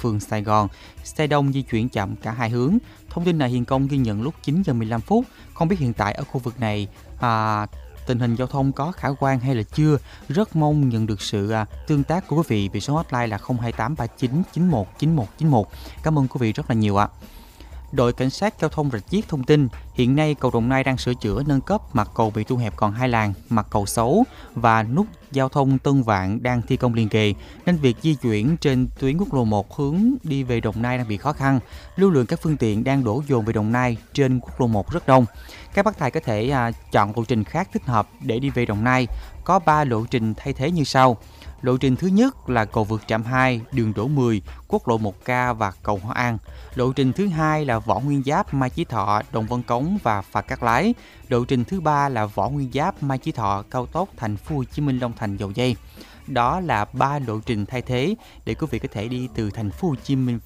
phường Sài Gòn. Xe đông di chuyển chậm cả hai hướng. Thông tin này Hiền Công ghi nhận lúc 9 giờ 15 phút. Không biết hiện tại ở khu vực này tình hình giao thông có khả quan hay là chưa? Rất mong nhận được sự tương tác của quý vị về số hotline là 02839 919191. Cảm ơn quý vị rất là nhiều ạ. Đội Cảnh sát Giao thông Rạch Chiếc thông tin, hiện nay cầu Đồng Nai đang sửa chữa nâng cấp, mặt cầu bị thu hẹp còn 2 làn, mặt cầu xấu và nút giao thông Tân Vạn đang thi công liền kề, nên việc di chuyển trên tuyến quốc lộ 1 hướng đi về Đồng Nai đang bị khó khăn. Lưu lượng các phương tiện đang đổ dồn về Đồng Nai trên quốc lộ 1 rất đông. Các bác tài có thể chọn lộ trình khác thích hợp để đi về Đồng Nai. Có 3 lộ trình thay thế như sau. Lộ trình thứ nhất là cầu vượt trạm 2, đường Đỗ 10, quốc lộ 1K và cầu Hóa An. Lộ trình thứ hai là Võ Nguyên Giáp, Mai Chí Thọ, Đồng Văn Cống và Phà Cát Lái. Lộ trình thứ ba là Võ Nguyên Giáp, Mai Chí Thọ, cao tốc Thành phố Hồ Chí Minh, Long Thành, Dầu Giây. Đó là 3 lộ trình thay thế để quý vị có thể đi từ thành phố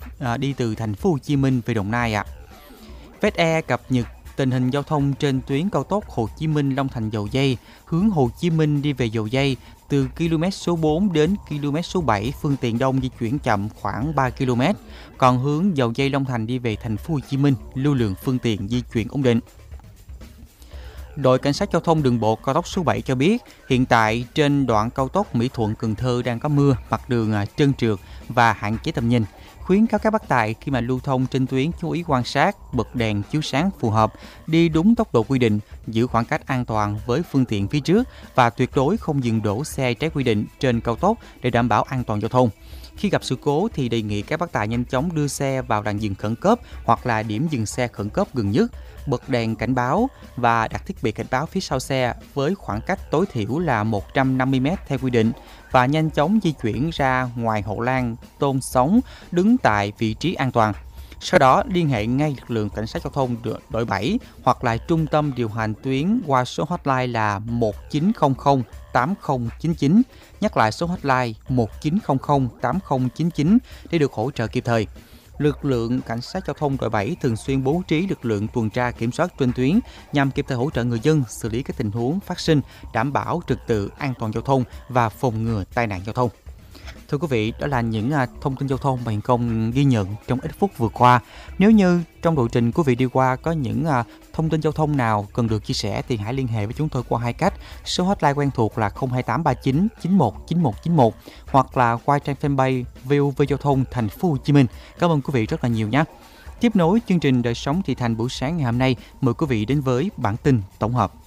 Hồ Chí Minh về Đồng Nai ạ. VSE cập nhật tình hình giao thông trên tuyến cao tốc Hồ Chí Minh Long Thành Dầu Giây, hướng Hồ Chí Minh đi về Dầu Giây, từ km số 4 đến km số 7 phương tiện đông di chuyển chậm khoảng 3 km, còn hướng Dầu Giây Long Thành đi về thành phố Hồ Chí Minh lưu lượng phương tiện di chuyển ổn định. Đội Cảnh sát Giao thông Đường bộ cao tốc số 7 cho biết, hiện tại trên đoạn cao tốc Mỹ Thuận - Cần Thơ đang có mưa, mặt đường trơn trượt và hạn chế tầm nhìn. Khuyến cáo các bác tài khi mà lưu thông trên tuyến chú ý quan sát, bật đèn chiếu sáng phù hợp, đi đúng tốc độ quy định, giữ khoảng cách an toàn với phương tiện phía trước và tuyệt đối không dừng đổ xe trái quy định trên cao tốc để đảm bảo an toàn giao thông. Khi gặp sự cố thì đề nghị các bác tài nhanh chóng đưa xe vào làn dừng khẩn cấp hoặc là điểm dừng xe khẩn cấp gần nhất, bật đèn cảnh báo và đặt thiết bị cảnh báo phía sau xe với khoảng cách tối thiểu là 150m theo quy định và nhanh chóng di chuyển ra ngoài hộ lan tôn sóng, đứng tại vị trí an toàn. Sau đó liên hệ ngay lực lượng Cảnh sát Giao thông đội 7 hoặc là trung tâm điều hành tuyến qua số hotline là 1900 8099. Nhắc lại số hotline 1900 8099 để được hỗ trợ kịp thời. Lực lượng Cảnh sát Giao thông đội 7 thường xuyên bố trí lực lượng tuần tra kiểm soát trên tuyến nhằm kịp thời hỗ trợ người dân xử lý các tình huống phát sinh, đảm bảo trật tự an toàn giao thông và phòng ngừa tai nạn giao thông. Thưa quý vị, đó là những thông tin giao thông mà Hiền Công ghi nhận trong ít phút vừa qua. Nếu như trong lộ trình quý vị đi qua có những thông tin giao thông nào cần được chia sẻ thì hãy liên hệ với chúng tôi qua hai cách. Số hotline quen thuộc là 02839 919191 hoặc là qua trang fanpage VOV Giao thông Thành phố Hồ Chí Minh. Cảm ơn quý vị rất là nhiều nhé. Tiếp nối chương trình Đời sống Thị Thành buổi sáng ngày hôm nay, mời quý vị đến với bản tin tổng hợp.